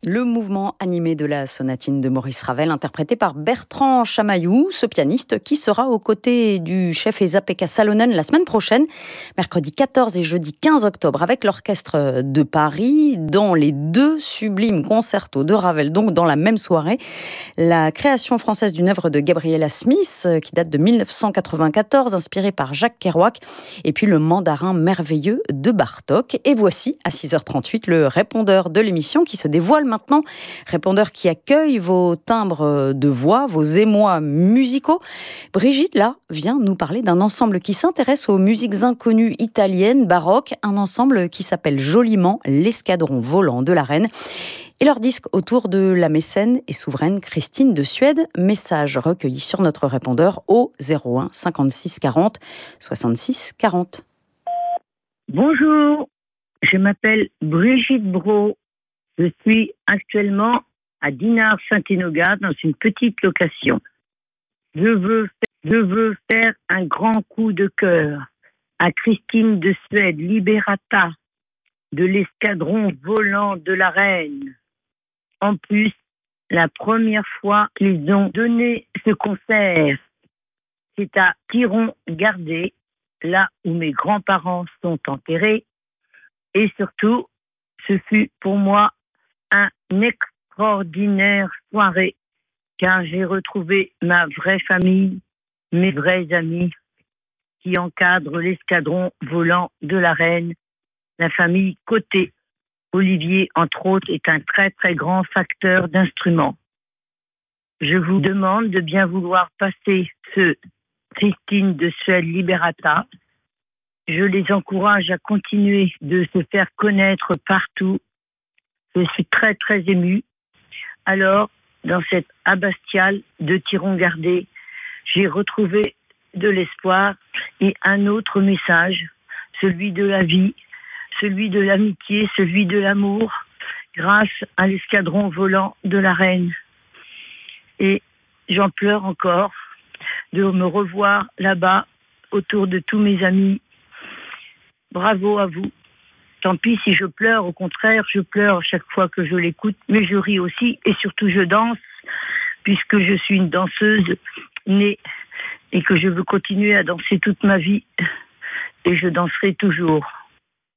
Le mouvement animé de la sonatine de Maurice Ravel, interprété par Bertrand Chamaillou, ce pianiste qui sera aux côtés du chef Esa-Pekka Salonen la semaine prochaine, mercredi 14 et jeudi 15 octobre, avec l'Orchestre de Paris, dans les deux sublimes concertos de Ravel, donc dans la même soirée. La création française d'une œuvre de Gabriela Smith, qui date de 1994, inspirée par Jacques Kerouac, et puis le mandarin merveilleux de Bartók. Et voici, à 6h38, le répondeur de l'émission qui se dévoile maintenant. Répondeur qui accueille vos timbres de voix, vos émois musicaux. Brigitte, là, vient nous parler d'un ensemble qui s'intéresse aux musiques inconnues italiennes, baroques, un ensemble qui s'appelle joliment l'Escadron volant de la Reine. Et leur disque autour de la mécène et souveraine Christine de Suède. Message recueilli sur notre répondeur au 01 56 40 66 40. Bonjour, je m'appelle Brigitte Brault. Je suis actuellement à Dinard-Saint-Enogat dans une petite location. Je veux faire un grand coup de cœur à Christine de Suède, Liberata, de l'Escadron volant de la Reine. En plus, la première fois qu'ils ont donné ce concert, c'est à Tiron-Gardé, là où mes grands-parents sont enterrés. Et surtout, ce fut pour moi une extraordinaire soirée, car j'ai retrouvé ma vraie famille, mes vrais amis qui encadrent l'escadron volant de la Reine. La famille Côté. Olivier, entre autres, est un très très grand facteur d'instruments. Je vous demande de bien vouloir passer ce Christine de Suède Liberata. Je les encourage à continuer de se faire connaître partout. Je suis très très émue. Alors, dans cette abbatiale de Tiron-Gardé, j'ai retrouvé de l'espoir et un autre message, celui de la vie, celui de l'amitié, celui de l'amour, grâce à l'escadron volant de la Reine. Et j'en pleure encore de me revoir là-bas, autour de tous mes amis. Bravo à vous. Tant pis si je pleure, au contraire, je pleure chaque fois que je l'écoute, mais je ris aussi et surtout je danse, puisque je suis une danseuse née et que je veux continuer à danser toute ma vie et je danserai toujours.